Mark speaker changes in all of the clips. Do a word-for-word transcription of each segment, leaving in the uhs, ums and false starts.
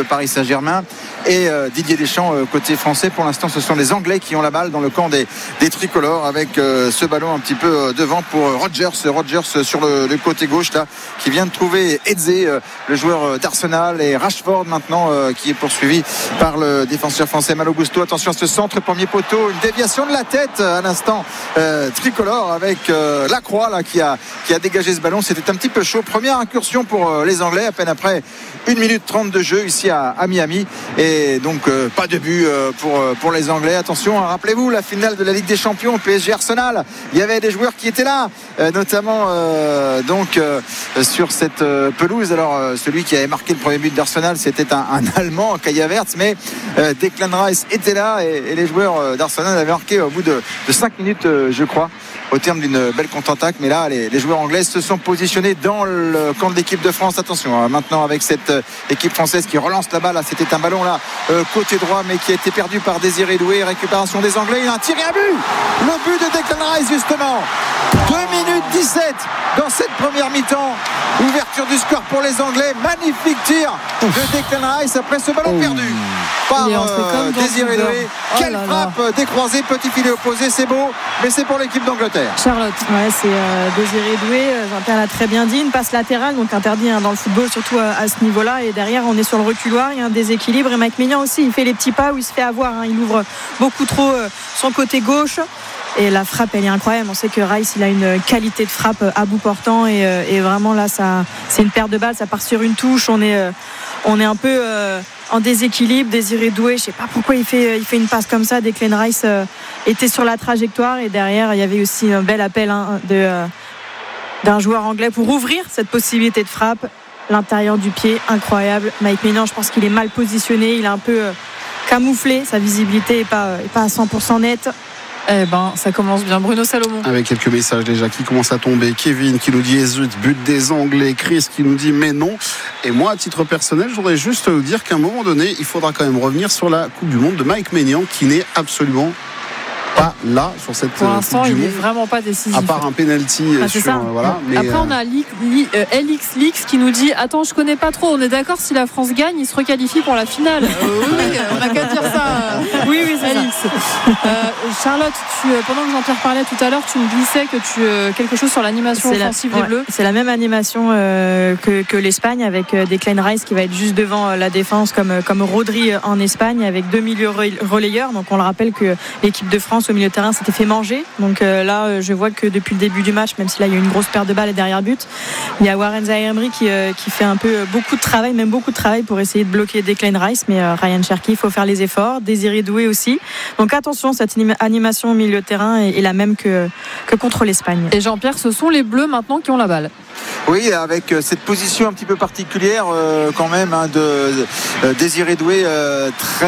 Speaker 1: le Paris Saint-Germain, et euh, Didier Deschamps euh, côté français. Pour l'instant, ce sont les Anglais qui ont la balle dans le camp des, des tricolores, avec euh, ce ballon un petit peu euh, devant pour Rodgers. Rodgers sur le, le côté gauche là, qui vient de trouver Eze, euh, le joueur euh, d'Arsenal, et Rashford maintenant euh, qui est poursuivi par le défenseur français Malo Gusto. Attention à ce centre, premier poteau, une déviation de la tête à l'instant euh, tricolore avec euh, Lacroix là, qui, a, qui a dégagé ce ballon. C'était un petit peu chaud. Première incursion pour euh, les Anglais à peine après une minute trente de jeu ici à, à Miami, et donc euh, pas de but euh, pour, euh, pour les Anglais. Attention, hein, rappelez-vous la finale de la Ligue des Champions, P S G Arsenal, il y avait des joueurs qui étaient là, euh, notamment euh, donc euh, sur cette euh, pelouse. Alors euh, celui qui avait marqué le premier but d'Arsenal, c'était un, un Allemand, Kai Havertz, mais euh, Declan Rice était là, et, et les joueurs d'Arsenal avaient marqué au bout de, de cinq minutes euh, je crois, au terme d'une belle contre-attaque. Mais là les, les joueurs anglais se sont positionnés dans le camp de l'équipe de France. Attention hein, maintenant avec cette euh, équipe française qui relance la balle là, c'était un ballon là euh, côté droit, mais qui a été perdu par Désiré Doué. Récupération des Anglais, il a un tir et un but, le but de Declan Rice justement. Deux minutes dix-sept dans cette première mi-temps, ouverture du score pour les Anglais. Magnifique tir de Declan Rice après ce ballon oh. perdu par euh, Désiré Doué. Oh Quelle frappe là. Décroisée, petit filet opposé, c'est beau, mais c'est pour l'équipe d'Angleterre.
Speaker 2: Charlotte, ouais, c'est euh, Désiré Doué, Jean-Pierre l'a très bien dit, une passe latérale, donc interdit hein, dans le football, surtout à, à ce niveau-là, et derrière on est sur le reculoir, il y a un déséquilibre, et Mike Maignan aussi, il fait les petits pas où il se fait avoir, hein, il ouvre beaucoup trop euh, son côté gauche. Et la frappe, elle est incroyable. On sait que Rice, il a une qualité de frappe à bout portant, et, et vraiment là, ça, c'est une perte de balle. Ça part sur une touche. On est, on est un peu euh, en déséquilibre. Désiré Doué, je sais pas pourquoi il fait, il fait une passe comme ça. Declan Rice euh, était sur la trajectoire, et derrière, il y avait aussi un bel appel hein, de, euh, d'un joueur anglais pour ouvrir cette possibilité de frappe. L'intérieur du pied, incroyable. Mike Maignan, je pense qu'il est mal positionné. Il est un peu euh, camouflé. Sa visibilité est pas, est pas à cent pour cent nette.
Speaker 3: Eh ben, ça commence bien. Bruno Salomon.
Speaker 4: Avec quelques messages déjà qui commencent à tomber. Kevin qui nous dit Ezut, but des Anglais. Chris qui nous dit mais non. Et moi, à titre personnel, je voudrais juste vous dire qu'à un moment donné, il faudra quand même revenir sur la Coupe du Monde de Mike Maignan, qui n'est absolument pas là sur cette
Speaker 3: pour l'instant
Speaker 4: Coupe du
Speaker 3: il
Speaker 4: Monde,
Speaker 3: n'est vraiment pas décisif
Speaker 4: à part un penalty ah, sur euh, voilà,
Speaker 3: mais après on a Li, Li, euh, L X Lix qui nous dit attends, je connais pas trop, on est d'accord, si la France gagne il se requalifie pour la finale. euh, oui, on a qu'à dire ça.
Speaker 2: Oui oui c'est
Speaker 3: Alix. Euh, Charlotte, tu, pendant que Jean-Pierre parlait tout à l'heure, tu me glissais que tu euh, quelque chose sur l'animation
Speaker 2: c'est
Speaker 3: offensive
Speaker 2: la,
Speaker 3: des
Speaker 2: ouais,
Speaker 3: Bleus.
Speaker 2: C'est la même animation euh, que, que l'Espagne, avec euh, Declan Rice qui va être juste devant euh, la défense comme, comme Rodri en Espagne, avec deux milieux relayeurs. Donc on le rappelle que l'équipe de France au milieu de terrain s'était fait manger. Donc euh, là, euh, je vois que depuis le début du match, même si là il y a eu une grosse perte de balles et derrière but, il y a Warren Zaïre-Emery qui, euh, qui fait un peu euh, beaucoup de travail, même beaucoup de travail pour essayer de bloquer Declan Rice. Mais euh, Ryan Cherki, il faut faire les efforts. Désiré Doué aussi. Donc attention, cette animation au milieu de terrain est, est la même que, que contre l'Espagne.
Speaker 3: Et Jean-Pierre, ce sont les Bleus maintenant qui ont la balle.
Speaker 1: Oui, avec cette position un petit peu particulière euh, quand même hein, de euh, Désiré Doué, euh,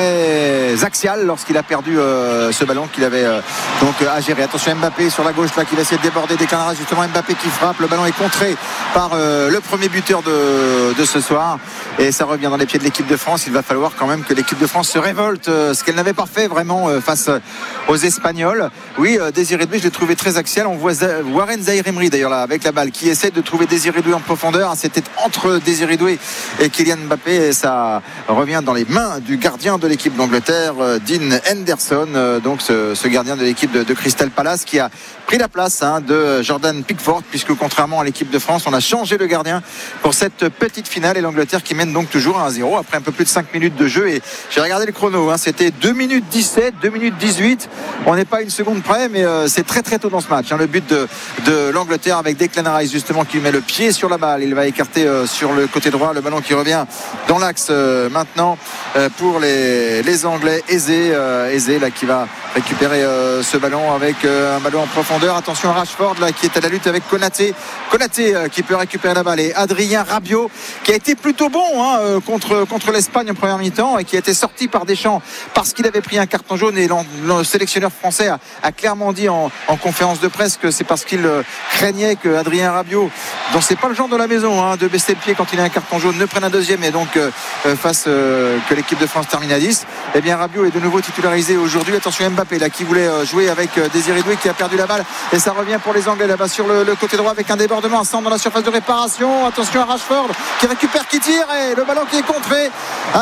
Speaker 1: très axial lorsqu'il a perdu euh, ce ballon qu'il avait euh, donc à gérer. Attention, Mbappé sur la gauche là qui va essayer de déborder Declan Rice, justement Mbappé qui frappe, le ballon est contré par euh, le premier buteur de, de ce soir, et ça revient dans les pieds de l'équipe de France. Il va falloir quand même que l'équipe de France se révolte, euh, ce qu'elle n'avait pas fait vraiment euh, face aux Espagnols. Oui, euh, Désiré Doué, je l'ai trouvé très axial. On voit Z- Warren Zaïre-Emery d'ailleurs là avec la balle qui essaie de trouver Désiré Doué en profondeur. C'était entre Désiré Doué et Kylian Mbappé, et ça revient dans les mains du gardien de l'équipe d'Angleterre, Dean Henderson, donc ce, ce gardien de l'équipe de, de Crystal Palace, qui a pris la place hein, de Jordan Pickford, puisque contrairement à l'équipe de France, on a changé le gardien pour cette petite finale, et l'Angleterre qui mène donc toujours à un zéro après un peu plus de cinq minutes de jeu. Et j'ai regardé le chrono, hein, c'était deux minutes dix-sept, deux minutes dix-huit, on n'est pas une seconde près, mais euh, c'est très très tôt dans ce match hein, le but de, de l'Angleterre, avec Declan Rice justement qui met le pied sur la balle. Il va écarter euh, sur le côté droit, le ballon qui revient dans l'axe euh, maintenant euh, pour les, les Anglais. Eze, euh, Eze là qui va récupérer euh, ce ballon avec euh, un ballon en profondeur. Attention à Rashford là qui est à la lutte avec Konaté, Konaté euh, qui peut récupérer la balle, et Adrien Rabiot qui a été plutôt bon hein, euh, contre, contre l'Espagne en première mi-temps, et qui a été sorti par Deschamps parce qu'il avait pris un carton jaune, et le sélectionneur français a, a clairement dit en, en conférence de presse que c'est parce qu'il euh, craignait que Adrien Rabiot, dont c'est pas le genre de la maison hein, de baisser le pied quand il a un carton jaune, ne prenne un deuxième, et donc euh, face euh, que l'équipe de France termine à dix. Et bien Rabiot est de nouveau titularisé aujourd'hui. Attention Mbappé là qui voulait euh, jouer avec euh, Désiré Doué, qui a perdu la balle, et ça revient pour les Anglais là-bas sur le, le côté droit avec un débordement à centre dans la surface de réparation. Attention à Rashford qui récupère, qui tire, et le ballon qui est contré